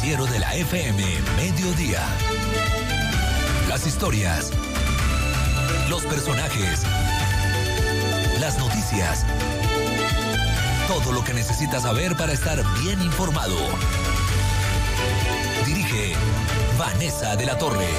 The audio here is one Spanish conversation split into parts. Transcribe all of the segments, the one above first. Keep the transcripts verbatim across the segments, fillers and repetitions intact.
noticiero de la F M Mediodía. Las historias, los personajes, las noticias, todo lo que necesitas saber para estar bien informado. Dirige Vanessa de la Torre.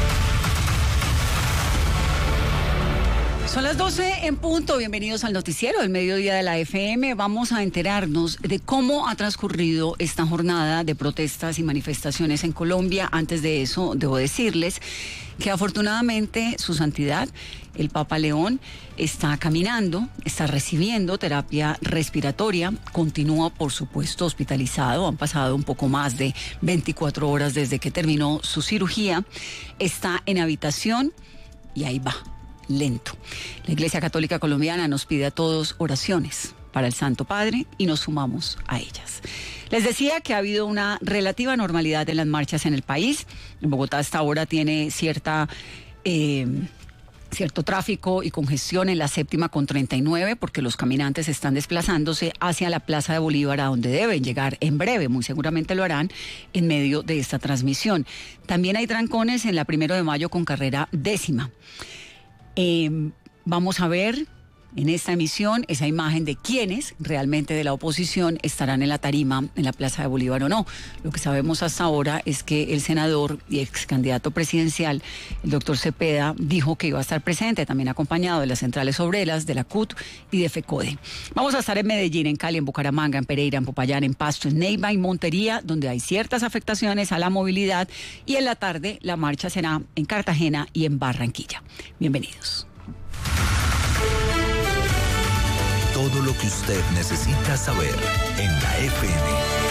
Son las doce en punto, bienvenidos al noticiero del mediodía de la F M. Vamos a enterarnos de cómo ha transcurrido esta jornada de protestas y manifestaciones en Colombia. Antes de eso, debo decirles que afortunadamente su santidad, el Papa León, está caminando, está recibiendo terapia respiratoria, continúa por supuesto hospitalizado, han pasado un poco más de veinticuatro horas desde que terminó su cirugía, está en habitación y ahí va. Lento. La Iglesia Católica Colombiana nos pide a todos oraciones para el Santo Padre y nos sumamos a ellas. Les decía que ha habido una relativa normalidad en las marchas en el país. En Bogotá hasta ahora tiene cierta... Eh, cierto tráfico y congestión en la séptima con treinta y nueve porque los caminantes están desplazándose hacia la Plaza de Bolívar, a donde deben llegar en breve, muy seguramente lo harán en medio de esta transmisión. También hay trancones en la Primero de Mayo con carrera décima. Eh, vamos a ver en esta emisión esa imagen de quiénes realmente de la oposición estarán en la tarima en la Plaza de Bolívar o no. Lo que sabemos hasta ahora es que el senador y ex candidato presidencial, el doctor Cepeda, dijo que iba a estar presente, también acompañado de las centrales obreras, de la C U T y de FECODE. Vamos a estar en Medellín, en Cali, en Bucaramanga, en Pereira, en Popayán, en Pasto, en Neiva y Montería, donde hay ciertas afectaciones a la movilidad, y en la tarde la marcha será en Cartagena y en Barranquilla. Bienvenidos. Todo lo que usted necesita saber en la F M.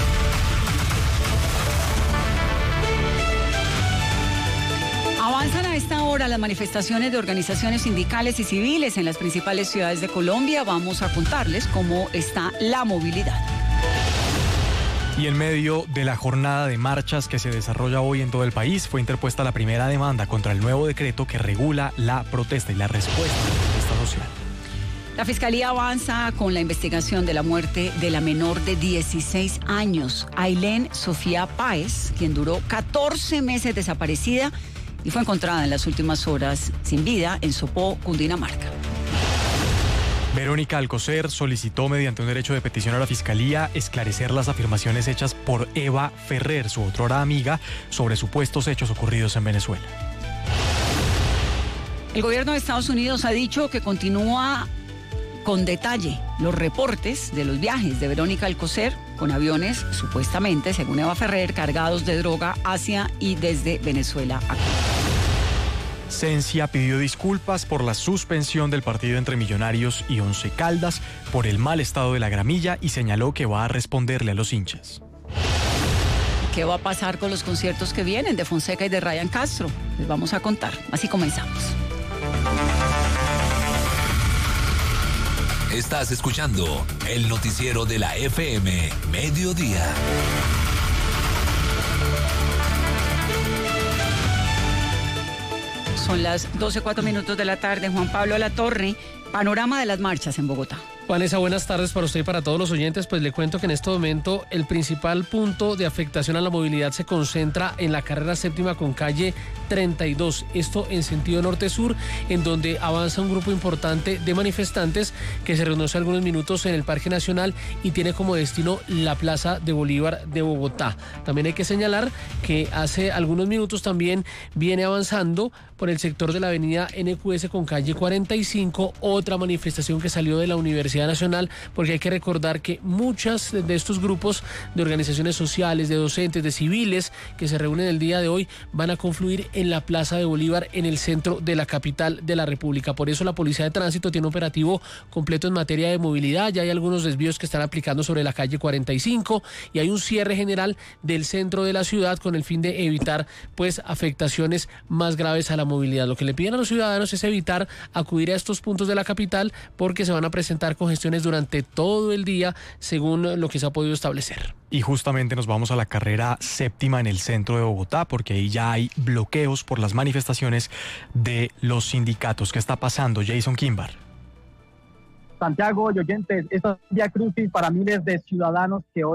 Avanzan a esta hora las manifestaciones de organizaciones sindicales y civiles en las principales ciudades de Colombia. Vamos a contarles cómo está la movilidad. Y en medio de la jornada de marchas que se desarrolla hoy en todo el país, fue interpuesta la primera demanda contra el nuevo decreto que regula la protesta y la respuesta a la protesta social. La Fiscalía avanza con la investigación de la muerte de la menor de dieciséis años, Ailén Sofía Páez, quien duró catorce meses desaparecida y fue encontrada en las últimas horas sin vida en Sopó, Cundinamarca. Verónica Alcocer solicitó mediante un derecho de petición a la Fiscalía esclarecer las afirmaciones hechas por Eva Ferrer, su otrora amiga, sobre supuestos hechos ocurridos en Venezuela. El gobierno de Estados Unidos ha dicho que continúa con detalle los reportes de los viajes de Verónica Alcocer con aviones, supuestamente, según Eva Ferrer, cargados de droga hacia y desde Venezuela a Cuba. Cencia pidió disculpas por la suspensión del partido entre Millonarios y Once Caldas por el mal estado de la gramilla y señaló que va a responderle a los hinchas. ¿Qué va a pasar con los conciertos que vienen de Fonseca y de Ryan Castro? Les vamos a contar. Así comenzamos. Estás escuchando el noticiero de la F M Mediodía. Son las doce cuatro minutos de la tarde. Juan Pablo Alatorre, panorama de las marchas en Bogotá. Vanessa, buenas tardes para usted y para todos los oyentes. Pues le cuento que en este momento el principal punto de afectación a la movilidad se concentra en la carrera séptima con calle treinta y dos. Esto en sentido norte-sur, en donde avanza un grupo importante de manifestantes que se reunió hace algunos minutos en el Parque Nacional y tiene como destino la Plaza de Bolívar de Bogotá. También hay que señalar que hace algunos minutos también viene avanzando por el sector de la avenida N Q S con calle cuarenta y cinco, otra manifestación que salió de la Universidad Nacional, porque hay que recordar que muchas de estos grupos de organizaciones sociales, de docentes, de civiles que se reúnen el día de hoy van a confluir en la Plaza de Bolívar, en el centro de la capital de la República. Por eso la Policía de Tránsito tiene un operativo completo en materia de movilidad. Ya hay algunos desvíos que están aplicando sobre la calle cuarenta y cinco y hay un cierre general del centro de la ciudad con el fin de evitar pues afectaciones más graves a la movilidad. Lo que le piden a los ciudadanos es evitar acudir a estos puntos de la capital porque se van a presentar congestiones durante todo el día, según lo que se ha podido establecer. Y justamente nos vamos a la carrera séptima en el centro de Bogotá, porque ahí ya hay bloqueos por las manifestaciones de los sindicatos. ¿Qué está pasando, Jason Kimbar? Santiago y oyentes, esto es vía crucis para miles de ciudadanos que hoy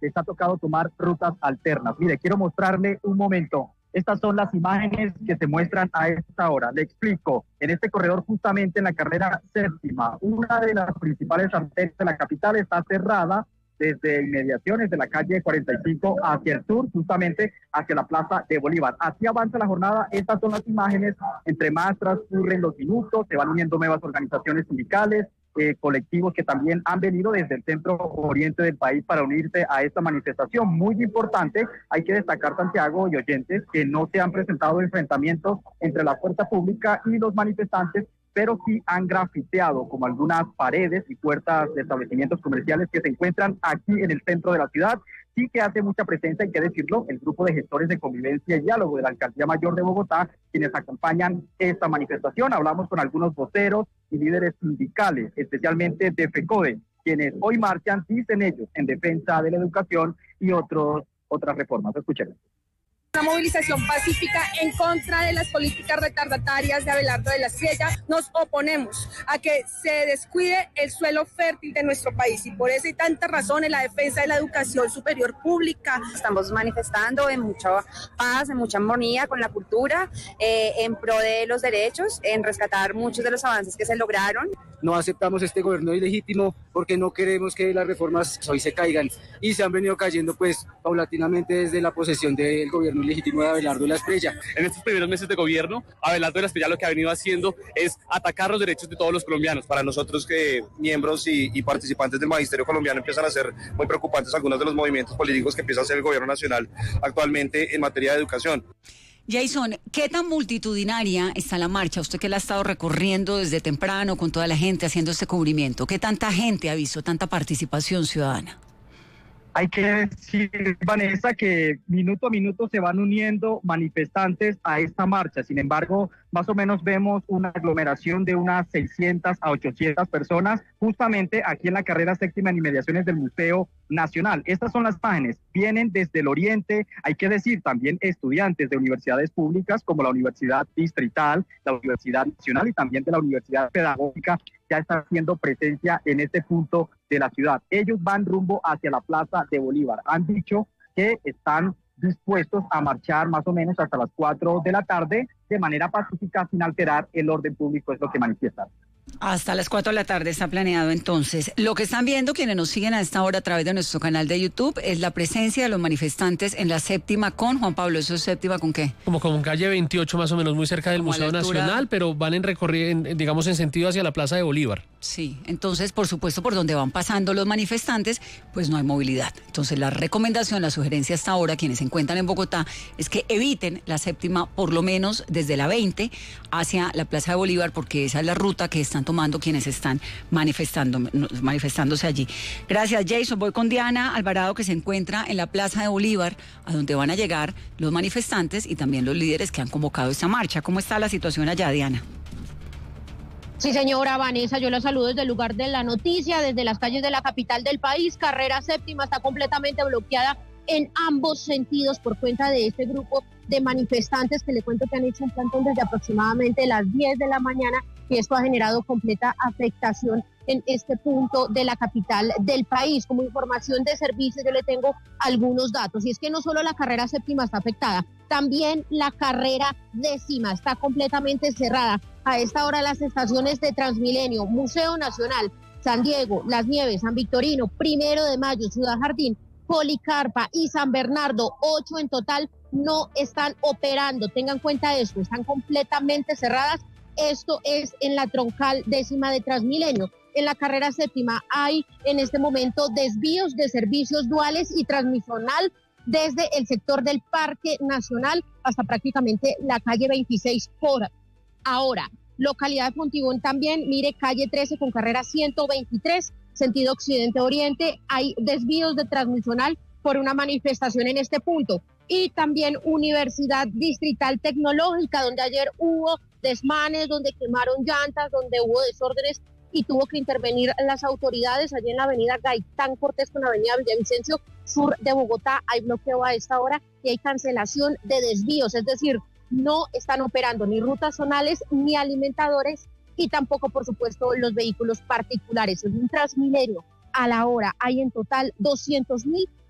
les ha tocado tomar rutas alternas. Mire, quiero mostrarle un momento. Estas son las imágenes que se muestran a esta hora. Le explico. En este corredor, justamente en la carrera séptima, una de las principales arterias de la capital está cerrada desde inmediaciones de la calle cuarenta y cinco hacia el sur, justamente hacia la Plaza de Bolívar. Así avanza la jornada. Estas son las imágenes. Entre más transcurren los minutos, se van uniendo nuevas organizaciones sindicales, Eh, colectivos que también han venido desde el centro oriente del país para unirse a esta manifestación. Muy importante, hay que destacar, Santiago y oyentes, que no se han presentado enfrentamientos entre la fuerza pública y los manifestantes, pero sí han grafiteado como algunas paredes y puertas de establecimientos comerciales que se encuentran aquí en el centro de la ciudad. Sí que hace mucha presencia, hay que decirlo, el grupo de gestores de convivencia y diálogo de la Alcaldía Mayor de Bogotá, quienes acompañan esta manifestación. Hablamos con algunos voceros y líderes sindicales, especialmente de FECODE, quienes hoy marchan, dicen ellos, en defensa de la educación y otros, otras reformas. Escuchemos. Una movilización pacífica en contra de las políticas retardatarias de Abelardo de la Espriella. Nos oponemos a que se descuide el suelo fértil de nuestro país y por eso hay tantas razones la defensa de la educación superior pública. Estamos manifestando en mucha paz, en mucha armonía con la cultura, eh, en pro de los derechos, en rescatar muchos de los avances que se lograron. No aceptamos este gobierno ilegítimo porque no queremos que las reformas hoy se caigan y se han venido cayendo pues paulatinamente desde la posesión del gobierno ilegítimo de Abelardo de la Espriella. En estos primeros meses de gobierno, Abelardo de la Espriella lo que ha venido haciendo es atacar los derechos de todos los colombianos. Para nosotros que miembros y, y participantes del magisterio colombiano empiezan a ser muy preocupantes algunos de los movimientos políticos que empieza a hacer el gobierno nacional actualmente en materia de educación. Jason, ¿qué tan multitudinaria está la marcha? Usted que la ha estado recorriendo desde temprano con toda la gente haciendo este cubrimiento. ¿Qué tanta gente ha visto, tanta participación ciudadana? Hay que decir, Vanessa, que minuto a minuto se van uniendo manifestantes a esta marcha. Sin embargo, más o menos vemos una aglomeración de unas seiscientas a ochocientas personas, justamente aquí en la carrera séptima en inmediaciones del Museo Nacional. Estas son las imágenes, vienen desde el oriente, hay que decir, también estudiantes de universidades públicas como la Universidad Distrital, la Universidad Nacional y también de la Universidad Pedagógica, ya están haciendo presencia en este punto de la ciudad. Ellos van rumbo hacia la Plaza de Bolívar. Han dicho que están dispuestos a marchar más o menos hasta las cuatro de la tarde de manera pacífica sin alterar el orden público, es lo que manifiestan. Hasta las cuatro de la tarde está planeado entonces. Lo que están viendo quienes nos siguen a esta hora a través de nuestro canal de YouTube es la presencia de los manifestantes en la séptima con Juan Pablo. ¿Eso es séptima con qué? Como con calle veintiocho más o menos, muy cerca del Como Museo Nacional, pero van en recorrido, digamos en sentido hacia la Plaza de Bolívar. Sí, entonces por supuesto por donde van pasando los manifestantes, pues no hay movilidad. Entonces la recomendación, la sugerencia hasta ahora, quienes se encuentran en Bogotá, es que eviten la séptima por lo menos desde la veinte hacia la Plaza de Bolívar, porque esa es la ruta que están tomando quienes están manifestando, manifestándose allí. Gracias, Jason. Voy con Diana Alvarado, que se encuentra en la Plaza de Bolívar, a donde van a llegar los manifestantes y también los líderes que han convocado esta marcha. ¿Cómo está la situación allá, Diana? Sí, señora Vanessa, yo la saludo desde el lugar de la noticia, desde las calles de la capital del país. Carrera séptima está completamente bloqueada en ambos sentidos por cuenta de este grupo de manifestantes que le cuento que han hecho un plantón desde aproximadamente las diez de la mañana y esto ha generado completa afectación en este punto de la capital del país. Como información de servicio yo le tengo algunos datos y es que no solo la carrera séptima está afectada, también la carrera décima está completamente cerrada. A esta hora las estaciones de Transmilenio, Museo Nacional, San Diego, Las Nieves, San Victorino, Primero de Mayo, Ciudad Jardín, Policarpa y San Bernardo, ocho en total, no están operando. Tengan cuenta esto, están completamente cerradas. Esto es en la troncal décima de Transmilenio. En la carrera séptima hay en este momento desvíos de servicios duales y transmisional desde el sector del Parque Nacional hasta prácticamente la calle veintiséis por ahora. Localidad de Fontibón también, mire, calle trece con carrera ciento veintitrés, sentido occidente-oriente, hay desvíos de transmisional por una manifestación en este punto. Y también Universidad Distrital Tecnológica, donde ayer hubo desmanes, donde quemaron llantas, donde hubo desórdenes y tuvo que intervenir las autoridades. Allí en la avenida Gaitán Cortés con la avenida Villavicencio, sur de Bogotá, hay bloqueo a esta hora y hay cancelación de desvíos, es decir, no están operando ni rutas zonales ni alimentadores y tampoco, por supuesto, los vehículos particulares. En un Transmilenio a la hora hay en total doscientos mil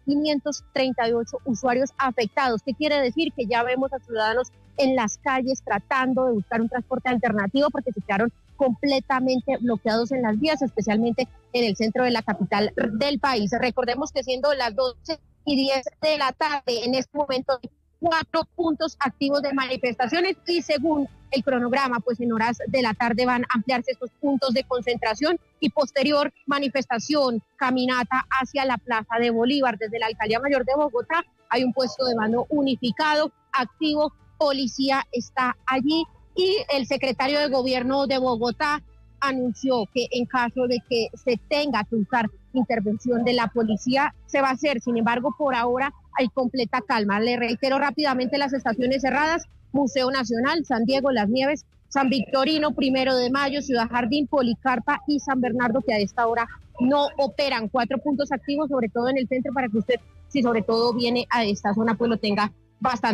quinientos treinta y ocho usuarios afectados. ¿Qué quiere decir? Que ya vemos a ciudadanos en las calles tratando de buscar un transporte alternativo porque se quedaron completamente bloqueados en las vías, especialmente en el centro de la capital del país. Recordemos que siendo las doce y diez de la tarde, en este momento hay cuatro puntos activos de manifestaciones y según el cronograma, pues en horas de la tarde van a ampliarse estos puntos de concentración y posterior manifestación, caminata hacia la Plaza de Bolívar. Desde la Alcaldía Mayor de Bogotá hay un puesto de mando unificado, activo, policía está allí y el secretario de Gobierno de Bogotá anunció que en caso de que se tenga que usar intervención de la policía, se va a hacer. Sin embargo, por ahora hay completa calma. Le reitero rápidamente las estaciones cerradas: Museo Nacional, San Diego, Las Nieves, San Victorino, Primero de Mayo, Ciudad Jardín, Policarpa y San Bernardo, que a esta hora no operan. Cuatro puntos activos, sobre todo en el centro, para que usted, si sobre todo viene a esta zona, pues lo tenga bastante.